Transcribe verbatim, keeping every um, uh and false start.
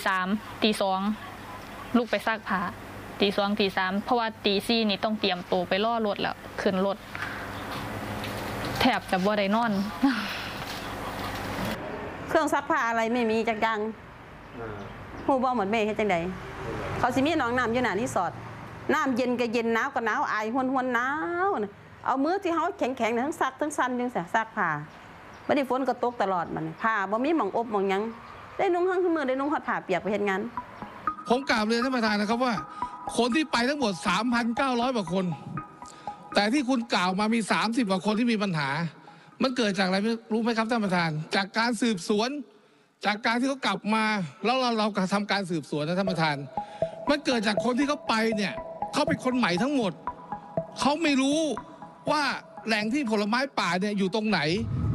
สามตีสองลูกไปซักผ้าตีสองตีสามเพราะว่าตีสี่นี่ต้องเตรียมตัวไปล่อรถแล้วขึ้นรถแทบจะบ่ได้นอนเครื่องซักผ้าอะไรไม่มีจักยังหูบ่เหมือนเมย์เฮ็ดจังใดเขาสิมีน้องน้ำอยู่หน้ารีสอร์ทน้ำเย็นก็เย็นหนาวก็หนาวอายหวนหวนหนาวเอามือที่เขาแข็งแข็งทั้งซักทั้งสั่นจังซี่ซักผ้าบ่ได้ฝนก็ตกตลอดมันผ้าบ่มีหม่องอบหม่องหยังได้นุ่งทั้งมือได้นุ่งฮอดผ้าเปียกไปเฮ็ดงานผมกราบเรียนท่านประธานนะครับว่าคนที่ไปทั้งหมด สามพันเก้าร้อย กว่าคนแต่ที่คุณกล่าวมามีสามสิบกว่าคนที่มีปัญหามันเกิดจากอะไรรู้ไหมครับท่านประธานจากการสืบสวนจากการที่เขากลับมาแล้วเราเราทำการสืบสวนนะท่านประธานมันเกิดจากคนที่เขาไปเนี่ยเขาเป็นคนใหม่ทั้งหมดเขาไม่รู้ว่าแหล่งที่ผลไม้ป่าเนี่ยอยู่ตรงไหน